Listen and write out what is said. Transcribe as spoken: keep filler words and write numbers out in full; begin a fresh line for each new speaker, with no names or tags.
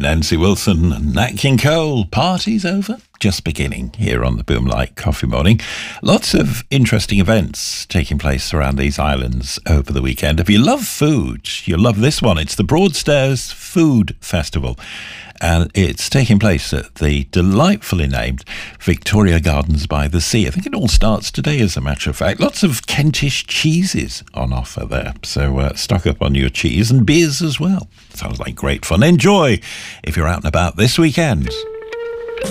Nancy Wilson and Nat King Cole. Party's over, just beginning here on the Boomlight Coffee Morning. Lots of interesting events taking place around these islands over the weekend. If you love food, you'll love this one. It's the Broadstairs Food Festival, and it's taking place at the delightfully named Victoria Gardens by the Sea. I think it all starts today, as a matter of fact. Lots of Kentish cheeses on offer there, so uh, stock up on your cheese and beers as well. Sounds like great fun. Enjoy if you're out and about this weekend.